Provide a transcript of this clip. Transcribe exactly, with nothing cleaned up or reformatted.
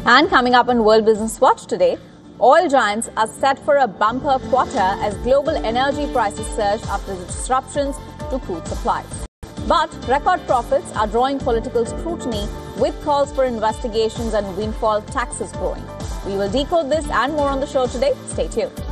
And coming up on World Business Watch today, oil giants are set for a bumper quarter as global energy prices surge after the disruptions to crude supplies. But record profits are drawing political scrutiny with calls for investigations and windfall taxes growing. We will decode this and more on the show today. Stay tuned.